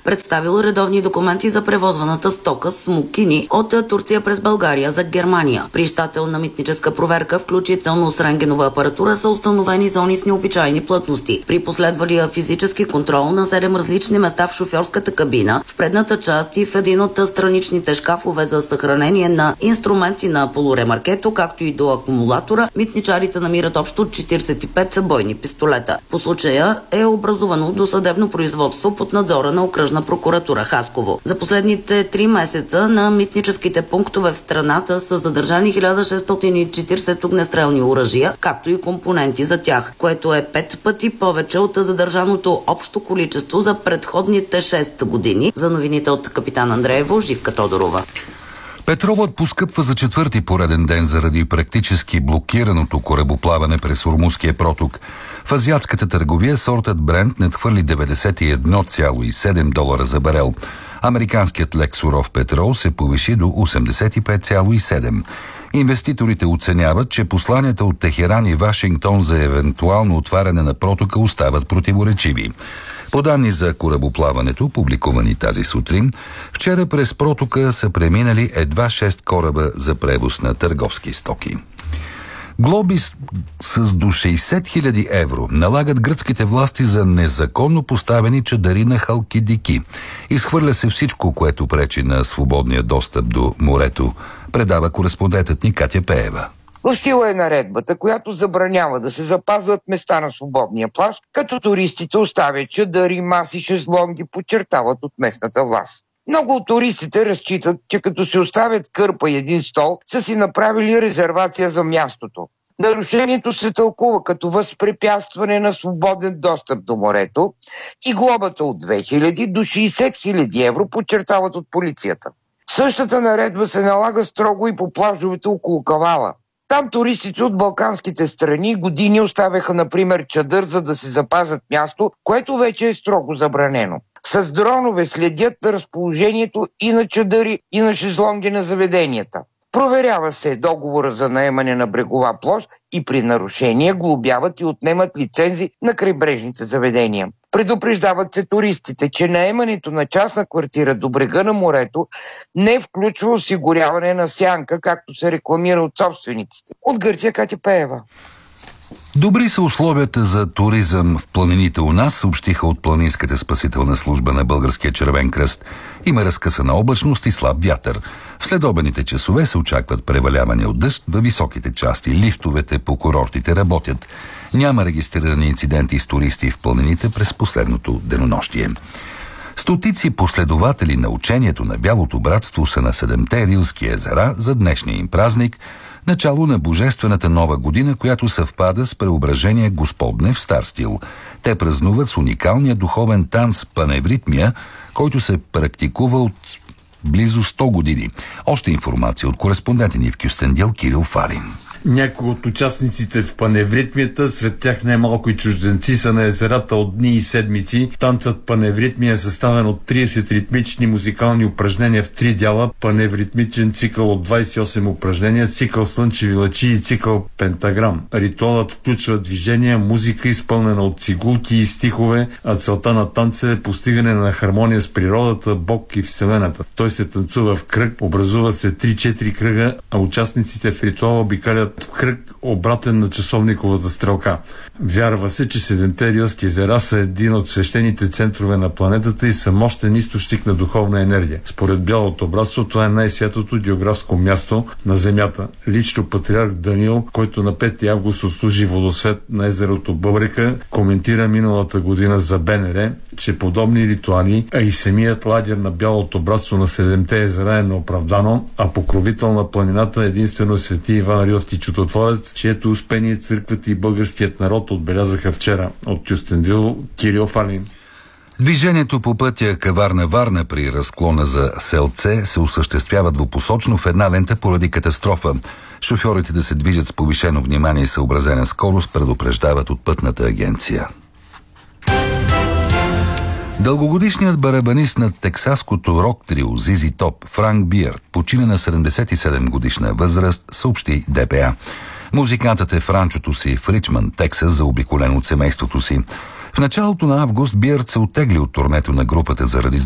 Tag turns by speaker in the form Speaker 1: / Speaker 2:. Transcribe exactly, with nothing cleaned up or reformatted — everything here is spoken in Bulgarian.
Speaker 1: представил редовни документи за превозваната стока смокини от Турция през България за Германия. При щателна митническа проверка, включително с рентгенова апаратура, са установени зони с необичайни плътности. При последвалия физически контрол на седем различни места в шофьорската кабина, в предната част и в един от страничните шкафове за съхранение на инструменти на полуремаркето, както и до акумулатора, митничарите намират общо четиридесет и пет бойни пистолета. По случая е образувано досъдебно производство под надзора на Окръжна прокуратура Хасково. За последните три месеца на митническите пунктове в страната са задържани хиляда шестстотин и четиридесет огнестрелни оръжия, както и компоненти за тях, което е пет пъти повече от задържаното общо количество за предходните шест години. За новините от Капитан Андреево, Живка Тодорова.
Speaker 2: Петролът поскъпва за четвърти пореден ден заради практически блокираното корабоплаване през Ормузския проток. В азиатската търговия сортът Брент надхвърли деветдесет и едно цяло и седем долара за барел. Американският лек суров петрол се повиши до осемдесет и пет цяло и седем. Инвеститорите оценяват, че посланията от Техеран и Вашингтон за евентуално отваряне на протока остават противоречиви. По данни за корабоплаването, публикувани тази сутрин, вчера през протока са преминали едва шест кораба за превоз на търговски стоки. Глоби с, с до шейсет хиляди евро налагат гръцките власти за незаконно поставени чадъри на Халкидики. Изхвърля се всичко, което пречи на свободния достъп до морето, предава кореспондентът ни Катя Пеева.
Speaker 3: В сила е наредбата, която забранява да се запазват места на свободния плаж, като туристите оставят чадъри, маси, шезлонги, подчертават от местната власт. Много от туристите разчитат, че като се оставят кърпа и един стол, са си направили резервация за мястото. Нарушението се тълкува като възпрепятстване на свободен достъп до морето и глобата от две хиляди до шейсет хиляди евро, подчертават от полицията. Същата наредба се налага строго и по плажовете около Кавала. Там туристите от балканските страни години оставяха, например, чадър, за да се запазят място, което вече е строго забранено. С дронове следят разположението и на чадъри, и на шезлонги на заведенията. Проверява се договора за наемане на брегова площ и при нарушение глобяват и отнемат лицензи на крайбрежните заведения. Предупреждават се туристите, че наемането на частна квартира до брега на морето не включва осигуряване на сянка, както се рекламира от собствениците. От Гърция, Катя Пеева.
Speaker 2: Добри са условията за туризъм в планините у нас, съобщиха от Планинската спасителна служба на Българския червен кръст. Има разкъсана облачност и слаб вятър. В следобедните часове се очакват преваляване от дъжд във високите части. Лифтовете по курортите работят. Няма регистрирани инциденти с туристи в планините през последното денонощие. Стотици последователи на учението на Бялото братство са на седемте рилски езера за днешния им празник, начало на Божествената нова година, която съвпада с преображение Господне в стар стил. Те празнуват с уникалния духовен танц паневритмия, който се практикува от близо сто години. Още информация от кореспондента ни в Кюстендил Кирил Фарин.
Speaker 4: Някои от участниците в паневритмията, сред тях най-малко и чужденци, са на езерата от дни и седмици. Танцът паневритмия е съставен от тридесет ритмични музикални упражнения в три дяла, паневритмичен цикъл от двадесет и осем упражнения, цикъл слънчеви лъчи и цикъл пентаграм. Ритуалът включва движения, музика, изпълнена от цигулки и стихове, а целта на танца е постигане на хармония с природата, Бог и Вселената. Той се танцува в кръг, образува се три-четири кръга, а участниците в ритуала обикалят в кръг, обратен на часовниковата стрелка. Вярва се, че седемте рилски езера са един от свещените центрове на планетата и са мощен източник на духовна енергия. Според Бялото братство, това е най-святото географско място на Земята. Лично патриарх Даниил, който на пети август отслужи водосвет на езерото Бъбрека, коментира миналата година за БНР, че подобни ритуали, а и самият лагер на Бялото братство на седемте езера е неоправдано, а покровител на планината единствено свети Иван Рилски чудотворец, чието успение църквата и българският народ отбелязаха вчера. От Кюстендил Кирил Фалин.
Speaker 2: Движението по пътя Каварна-Варна при разклона за Селце се осъществява двупосочно в една лента поради катастрофа. Шофьорите да се движат с повишено внимание и съобразена скорост предупреждават от пътната агенция. Дългогодишният барабанист на тексаското рок трио Зизи Топ Франк Биърд почина на седемдесет и седем годишна възраст, съобщи Д П А. Музикантът е в ранчото си в Ричмънд, Тексас, заобиколен от семейството си. В началото на август Биърд се оттегли от турнето на групата заради